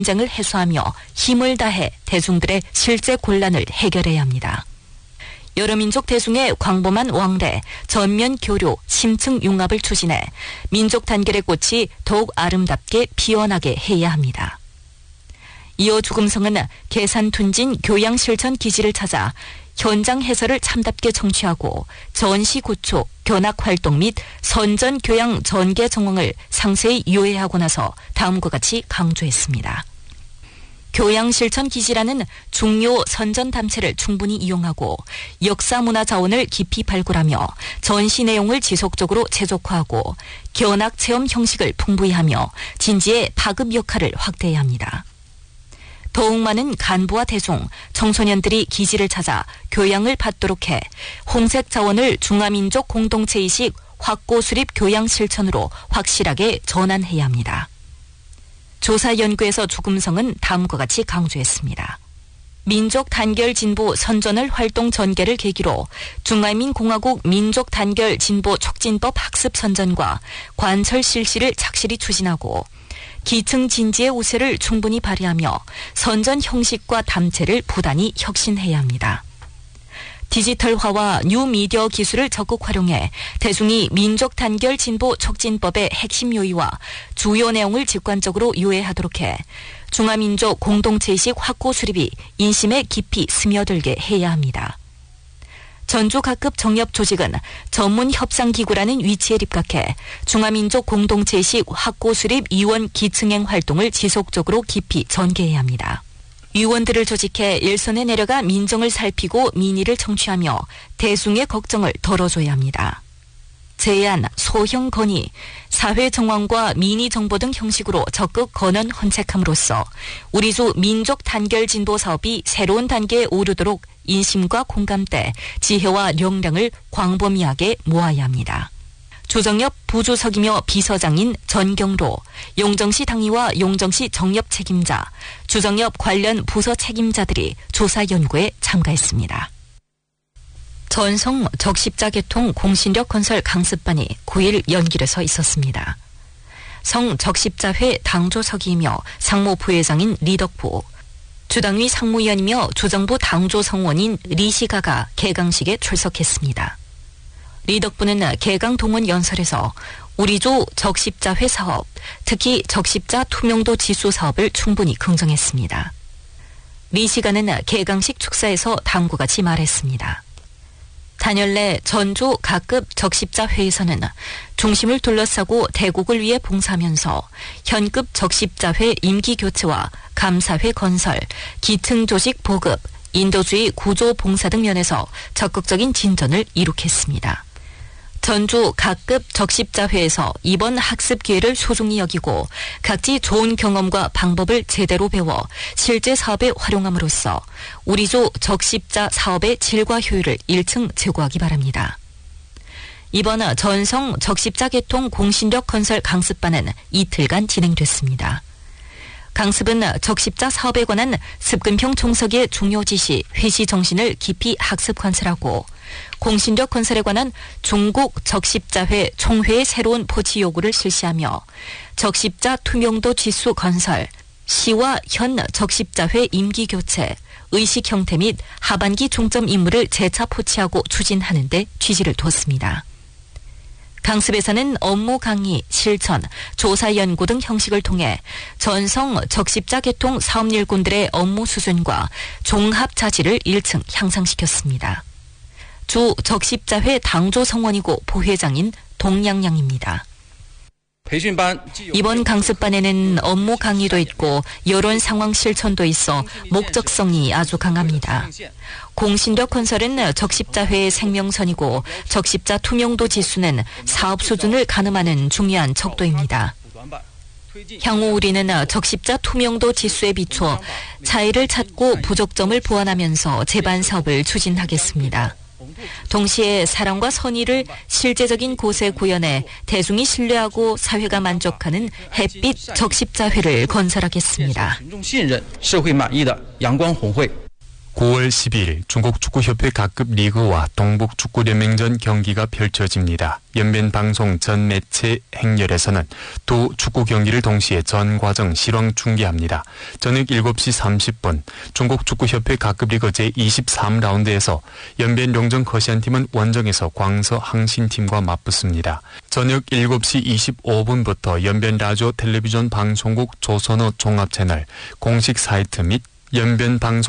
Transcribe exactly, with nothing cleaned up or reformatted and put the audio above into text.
장을 해소하며 힘을 다해 대중들의 실제 곤란을 해결해야 합니다. 여러 민족 대중의 광범한 왕래, 전면 교류, 심층 융합을 추진해 민족 단결의 꽃이 더욱 아름답게 피어나게 해야 합니다. 이어 주금성은 계산 둔진 교양 실천 기지를 찾아 현장 해설을 참답게 청취하고 전시 구초, 견학 활동 및 선전 교양 전개 정황을 상세히 요해하고 나서 다음과 같이 강조했습니다. 교양 실천 기지라는 중요 선전 담체를 충분히 이용하고 역사 문화 자원을 깊이 발굴하며 전시 내용을 지속적으로 최적화하고 견학 체험 형식을 풍부히 하며 진지의 파급 역할을 확대해야 합니다. 더욱 많은 간부와 대중, 청소년들이 기지를 찾아 교양을 받도록 해 홍색 자원을 중화민족 공동체의식 확고 수립 교양 실천으로 확실하게 전환해야 합니다. 조사 연구에서 주금성은 다음과 같이 강조했습니다. 민족 단결 진보 선전을 활동 전개를 계기로 중화민공화국 민족 단결 진보 촉진법 학습 선전과 관철 실시를 착실히 추진하고 기층 진지의 우세를 충분히 발휘하며 선전 형식과 담체를 부단히 혁신해야 합니다. 디지털화와 뉴미디어 기술을 적극 활용해 대중이 민족 단결 진보 촉진법의 핵심 요의와 주요 내용을 직관적으로 이해하도록 해 중화민족 공동체의식 확고 수립이 인심에 깊이 스며들게 해야 합니다. 전주 각급 정협 조직은 전문 협상기구라는 위치에 입각해 중화민족 공동체의식 확고 수립 위원 기층행 활동을 지속적으로 깊이 전개해야 합니다. 위원들을 조직해 일선에 내려가 민정을 살피고 민의를 청취하며 대중의 걱정을 덜어줘야 합니다. 제안, 소형 건의, 사회 정황과 민의 정보 등 형식으로 적극 건언 헌책함으로써 우리주 민족 단결 진보 사업이 새로운 단계에 오르도록 인심과 공감대, 지혜와 역량을 광범위하게 모아야 합니다. 조정엽 부주석이며 비서장인 전경로, 용정시 당의와 용정시 정협 책임자, 주정협 관련 부서 책임자들이 조사 연구에 참가했습니다. 전성 적십자 개통 공신력 건설 강습반이 구 일 연길에서 있었습니다. 성 적십자회 당조석이며 상무 부회장인 리덕부, 주당위 상무위원이며 주정부 당조 성원인 리시가가 개강식에 출석했습니다. 리덕부는 개강 동원 연설에서 우리조 적십자회 사업, 특히 적십자 투명도 지수 사업을 충분히 긍정했습니다. 리시가는 개강식 축사에서 다음과 같이 말했습니다. 단열 내 전주 각급 적십자회에서는 중심을 둘러싸고 대국을 위해 봉사하면서 현급 적십자회 임기교체와 감사회 건설, 기층 조직 보급, 인도주의 구조 봉사 등 면에서 적극적인 진전을 이룩했습니다. 전주 각급 적십자회에서 이번 학습 기회를 소중히 여기고 각지 좋은 경험과 방법을 제대로 배워 실제 사업에 활용함으로써 우리조 적십자 사업의 질과 효율을 일층 제고하기 바랍니다. 이번 전성 적십자 개통 공신력 건설 강습반은 이틀간 진행됐습니다. 강습은 적십자 사업에 관한 습근평 총석의 중요 지시, 회시 정신을 깊이 학습 관찰하고 공신력 건설에 관한 중국 적십자회 총회의 새로운 포지 요구를 실시하며 적십자 투명도 지수 건설, 시와 현 적십자회 임기 교체, 의식 형태 및 하반기 중점 임무를 재차 포치하고 추진하는 데 취지를 뒀습니다. 강습에서는 업무 강의, 실천, 조사 연구 등 형식을 통해 전성 적십자 개통 사업 일꾼들의 업무 수준과 종합 자질을 일층 향상시켰습니다. 주 적십자회 당조 성원이고 부회장인 동양양입니다. 이번 강습반에는 업무 강의도 있고 여론 상황 실천도 있어 목적성이 아주 강합니다. 공신력 건설은 적십자회의 생명선이고 적십자 투명도 지수는 사업 수준을 가늠하는 중요한 척도입니다. 향후 우리는 적십자 투명도 지수에 비춰 차이를 찾고 부족점을 보완하면서 제반 사업을 추진하겠습니다. 동시에 사랑과 선의를 실제적인 곳에 구현해 대중이 신뢰하고 사회가 만족하는 햇빛 적십자회를 건설하겠습니다. 구월 십이일 중국축구협회 각급 리그와 동북축구연맹전 경기가 펼쳐집니다. 연변방송 전 매체 행렬에서는 두 축구 경기를 동시에 전 과정 실황 중계합니다. 저녁 일곱시 삼십분 중국축구협회 각급 리그 제이십삼 라운드에서 연변용정 커시안팀은 원정에서 광서 항신팀과 맞붙습니다. 저녁 일곱시 이십오분부터 연변 라디오 텔레비전 방송국 조선어 종합채널 공식 사이트 및 연변방송